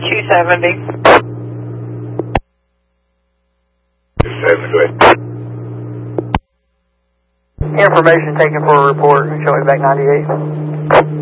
270. 270, go ahead. Information taken for a report, showing back 98.